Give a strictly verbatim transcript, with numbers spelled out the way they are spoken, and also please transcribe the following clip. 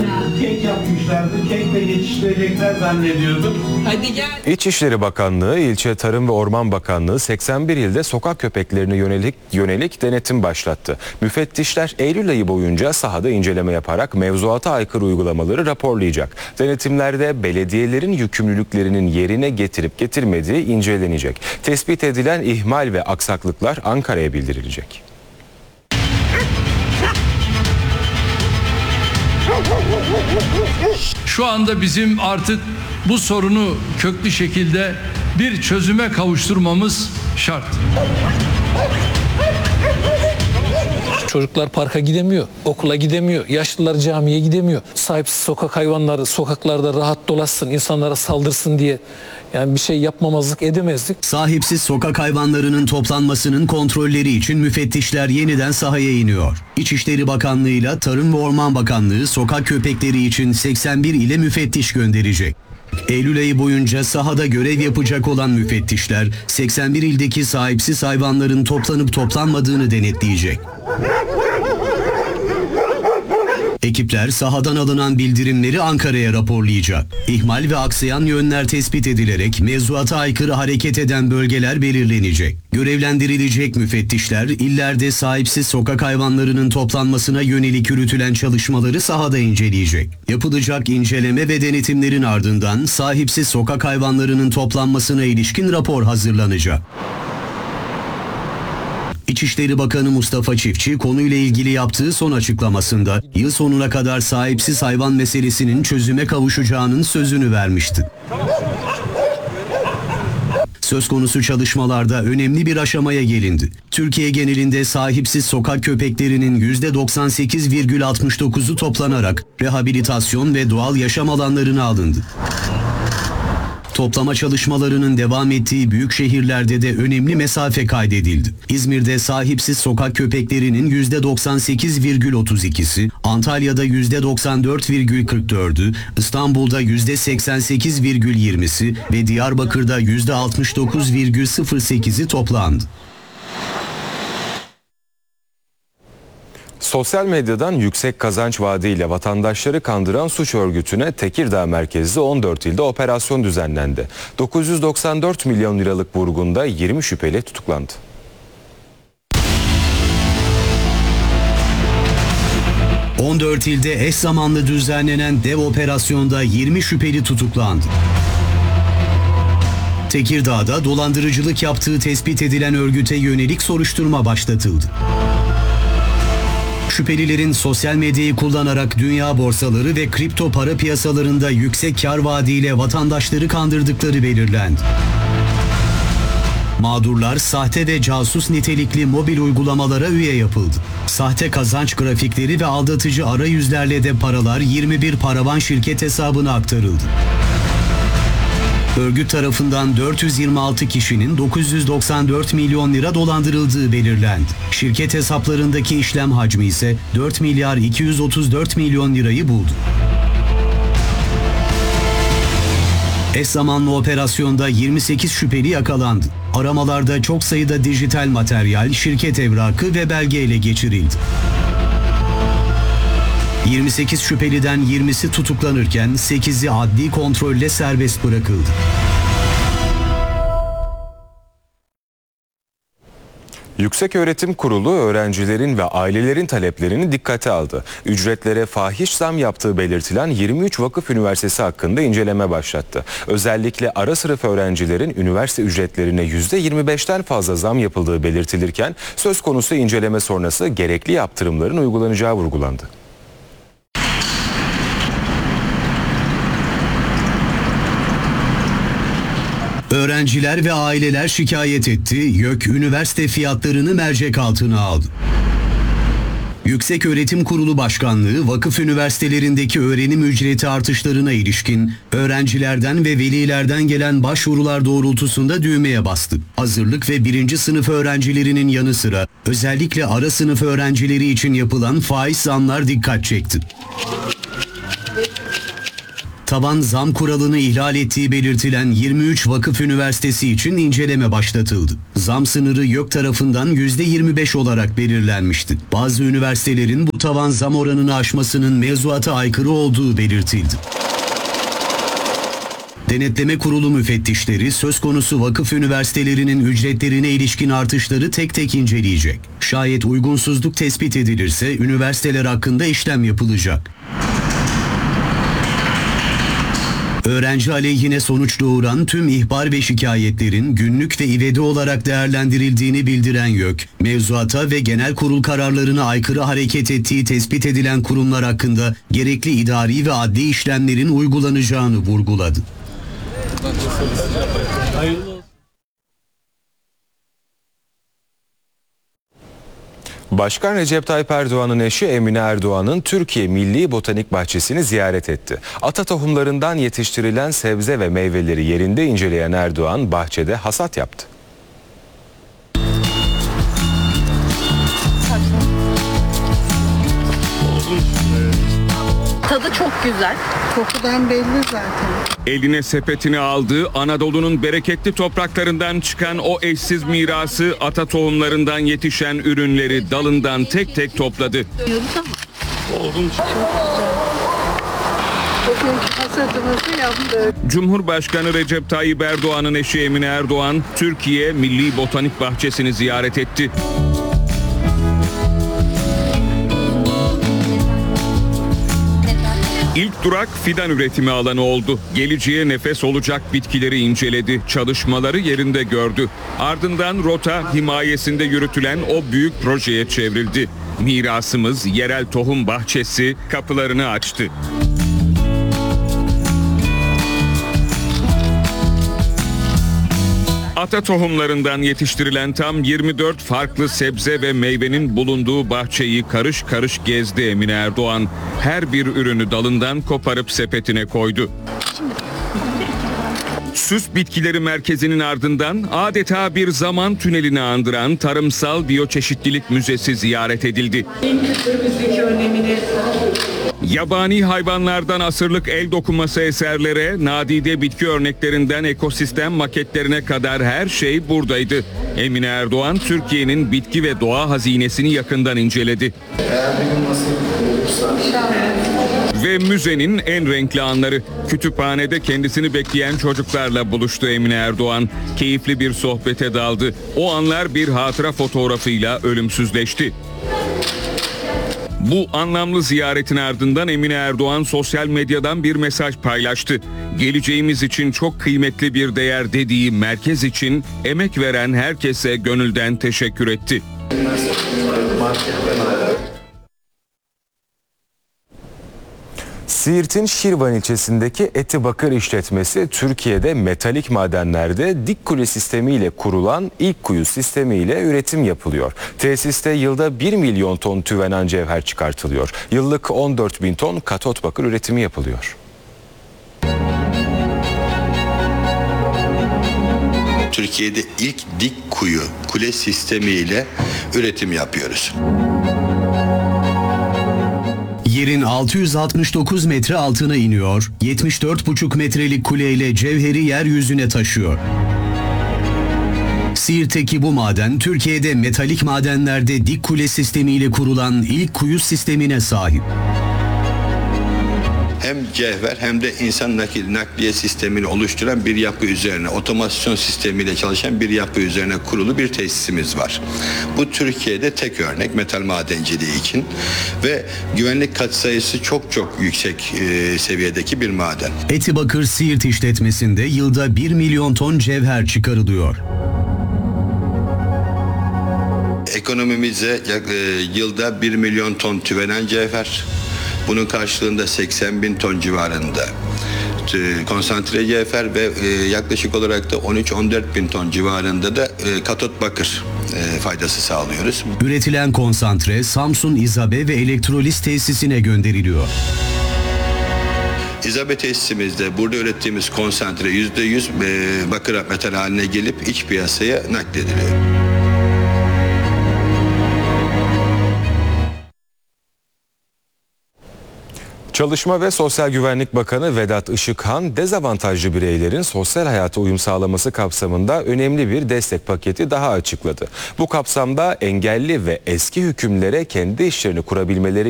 Kek yapmışlardı. Kekle geçiştirecekler zannediyordum. Hadi gel. İçişleri Bakanlığı, İlçe Tarım ve Orman Bakanlığı seksen bir ilde sokak köpeklerine yönelik yönelik denetim başlattı. Müfettişler Eylül ayı boyunca sahada inceleme yaparak mevzuata aykırı uygulamaları raporlayacak. Denetimlerde belediyelerin yükümlülüklerinin yerine getirip getirmediği incelenecek. Tespit edilen ihmal ve aksaklıklar Ankara'ya bildirilecek. Şu anda bizim artık bu sorunu köklü şekilde bir çözüme kavuşturmamız şart. Çocuklar parka gidemiyor, okula gidemiyor, yaşlılar camiye gidemiyor. Sahipsiz sokak hayvanları sokaklarda rahat dolaşsın, insanlara saldırsın diye yani bir şey yapmamazlık edemezdik. Sahipsiz sokak hayvanlarının toplanmasının kontrolleri için müfettişler yeniden sahaya iniyor. İçişleri Bakanlığı'yla Tarım ve Orman Bakanlığı sokak köpekleri için seksen bir ile müfettiş gönderecek. Eylül ayı boyunca sahada görev yapacak olan müfettişler seksen bir ildeki sahipsiz hayvanların toplanıp toplanmadığını denetleyecek. Ekipler sahadan alınan bildirimleri Ankara'ya raporlayacak. İhmal ve aksayan yönler tespit edilerek mevzuata aykırı hareket eden bölgeler belirlenecek. Görevlendirilecek müfettişler illerde sahipsiz sokak hayvanlarının toplanmasına yönelik yürütülen çalışmaları sahada inceleyecek. Yapılacak inceleme ve denetimlerin ardından sahipsiz sokak hayvanlarının toplanmasına ilişkin rapor hazırlanacak. İçişleri Bakanı Mustafa Çiftçi konuyla ilgili yaptığı son açıklamasında yıl sonuna kadar sahipsiz hayvan meselesinin çözüme kavuşacağının sözünü vermişti. Söz konusu çalışmalarda önemli bir aşamaya gelindi. Türkiye genelinde sahipsiz sokak köpeklerinin yüzde doksan sekiz virgül altmış dokuzu toplanarak rehabilitasyon ve doğal yaşam alanlarına alındı. Toplama çalışmalarının devam ettiği büyük şehirlerde de önemli mesafe kaydedildi. İzmir'de sahipsiz sokak köpeklerinin yüzde doksan sekiz virgül otuz ikisi, Antalya'da yüzde doksan dört virgül kırk dördü, İstanbul'da yüzde seksen sekiz virgül yirmisi ve Diyarbakır'da yüzde altmış dokuz virgül sıfır sekizi toplandı. Sosyal medyadan yüksek kazanç vaadiyle vatandaşları kandıran suç örgütüne Tekirdağ merkezli on dört ilde operasyon düzenlendi. dokuz yüz doksan dört milyon liralık vurgunda yirmi şüpheli tutuklandı. on dört ilde eş zamanlı düzenlenen dev operasyonda yirmi şüpheli tutuklandı. Tekirdağ'da dolandırıcılık yaptığı tespit edilen örgüte yönelik soruşturma başlatıldı. Şüphelilerin sosyal medyayı kullanarak dünya borsaları ve kripto para piyasalarında yüksek kar vaadiyle vatandaşları kandırdıkları belirlendi. Mağdurlar sahte ve casus nitelikli mobil uygulamalara üye yapıldı. Sahte kazanç grafikleri ve aldatıcı arayüzlerle de paralar yirmi bir paravan şirket hesabına aktarıldı. Örgüt tarafından dört yüz yirmi altı kişinin dokuz yüz doksan dört milyon lira dolandırıldığı belirlendi. Şirket hesaplarındaki işlem hacmi ise dört milyar iki yüz otuz dört milyon lirayı buldu. Eş zamanlı operasyonda yirmi sekiz şüpheli yakalandı. Aramalarda çok sayıda dijital materyal, şirket evrakı ve belge ele geçirildi. yirmi sekiz şüpheliden yirmisi tutuklanırken sekizi adli kontrolle serbest bırakıldı. Yükseköğretim Kurulu öğrencilerin ve ailelerin taleplerini dikkate aldı. Ücretlere fahiş zam yaptığı belirtilen yirmi üç vakıf üniversitesi hakkında inceleme başlattı. Özellikle ara sınıf öğrencilerin üniversite ücretlerine yüzde yirmi beşten fazla zam yapıldığı belirtilirken söz konusu inceleme sonrası gerekli yaptırımların uygulanacağı vurgulandı. Öğrenciler ve aileler şikayet etti, YÖK üniversite fiyatlarını mercek altına aldı. Yükseköğretim Kurulu Başkanlığı, vakıf üniversitelerindeki öğrenim ücreti artışlarına ilişkin öğrencilerden ve velilerden gelen başvurular doğrultusunda düğmeye bastı. Hazırlık ve birinci sınıf öğrencilerinin yanı sıra özellikle ara sınıf öğrencileri için yapılan faiz zamlar dikkat çekti. Taban zam kuralını ihlal ettiği belirtilen yirmi üç vakıf üniversitesi için inceleme başlatıldı. Zam sınırı YÖK tarafından yüzde yirmi beş olarak belirlenmişti. Bazı üniversitelerin bu tavan zam oranını aşmasının mevzuata aykırı olduğu belirtildi. Denetleme Kurulu müfettişleri söz konusu vakıf üniversitelerinin ücretlerine ilişkin artışları tek tek inceleyecek. Şayet uygunsuzluk tespit edilirse üniversiteler hakkında işlem yapılacak. Öğrenci aleyhine sonuç doğuran tüm ihbar ve şikayetlerin günlük ve ivedi olarak değerlendirildiğini bildiren YÖK, mevzuata ve genel kurul kararlarına aykırı hareket ettiği tespit edilen kurumlar hakkında gerekli idari ve adli işlemlerin uygulanacağını vurguladı. Başkan Recep Tayyip Erdoğan'ın eşi Emine Erdoğan'ın Türkiye Milli Botanik Bahçesi'ni ziyaret etti. Ata tohumlarından yetiştirilen sebze ve meyveleri yerinde inceleyen Erdoğan bahçede hasat yaptı. Tadı çok güzel. Kokudan belli zaten. Eline sepetini aldığı Anadolu'nun bereketli topraklarından çıkan o eşsiz mirası, ata tohumlarından yetişen ürünleri dalından tek tek topladı. Bugünkü hasadımızı yaptık. Cumhurbaşkanı Recep Tayyip Erdoğan'ın eşi Emine Erdoğan, Türkiye Milli Botanik Bahçesi'ni ziyaret etti. İlk durak fidan üretimi alanı oldu. Geleceğe nefes olacak bitkileri inceledi. Çalışmaları yerinde gördü. Ardından rota himayesinde yürütülen o büyük projeye çevrildi. Mirasımız yerel tohum bahçesi kapılarını açtı. Ata tohumlarından yetiştirilen tam yirmi dört farklı sebze ve meyvenin bulunduğu bahçeyi karış karış gezdi Emine Erdoğan. Her bir ürünü dalından koparıp sepetine koydu. Süs bitkileri merkezinin ardından adeta bir zaman tünelini andıran Tarımsal Biyoçeşitlilik Müzesi ziyaret edildi. Yabani hayvanlardan asırlık el dokuması eserlere, nadide bitki örneklerinden ekosistem maketlerine kadar her şey buradaydı. Emine Erdoğan, Türkiye'nin bitki ve doğa hazinesini yakından inceledi. Ve müzenin en renkli anları. Kütüphanede kendisini bekleyen çocuklarla buluştu Emine Erdoğan. Keyifli bir sohbete daldı. O anlar bir hatıra fotoğrafıyla ölümsüzleşti. Bu anlamlı ziyaretin ardından Emine Erdoğan sosyal medyadan bir mesaj paylaştı. Geleceğimiz için çok kıymetli bir değer dediği merkez için emek veren herkese gönülden teşekkür etti. Siirt'in Şirvan ilçesindeki Etibakır işletmesi Türkiye'de metalik madenlerde dik kule sistemiyle kurulan ilk kuyu sistemiyle üretim yapılıyor. Tesiste yılda bir milyon ton tüvenen cevher çıkartılıyor. Yıllık on dört bin ton katot bakır üretimi yapılıyor. Türkiye'de ilk dik kuyu kule sistemiyle üretim yapıyoruz. Yerin altı yüz altmış dokuz metre altına iniyor, yetmiş dört buçuk metrelik kuleyle cevheri yeryüzüne taşıyor. Siirt'teki bu maden, Türkiye'de metalik madenlerde dik kule sistemiyle kurulan ilk kuyu sistemine sahip. Hem cevher hem de insan nakil, nakliye sistemini oluşturan bir yapı üzerine, otomasyon sistemiyle çalışan bir yapı üzerine kurulu bir tesisimiz var. Bu Türkiye'de tek örnek metal madenciliği için ve güvenlik katsayısı çok çok yüksek e, seviyedeki bir maden. Etibakır Siirt işletmesinde yılda bir milyon ton cevher çıkarılıyor. Ekonomimize e, yılda bir milyon ton tüvenen cevher, bunun karşılığında seksen bin ton civarında konsantre cevher ve yaklaşık olarak da on üç on dört bin ton civarında da katot bakır faydası sağlıyoruz. Üretilen konsantre Samsun İzabe ve elektroliz tesisine gönderiliyor. İzabe tesisimizde burada ürettiğimiz konsantre yüzde yüz bakır metal haline gelip iç piyasaya naklediliyor. Çalışma ve Sosyal Güvenlik Bakanı Vedat Işıkhan, dezavantajlı bireylerin sosyal hayata uyum sağlaması kapsamında önemli bir destek paketi daha açıkladı. Bu kapsamda engelli ve eski hükümlere kendi işlerini kurabilmeleri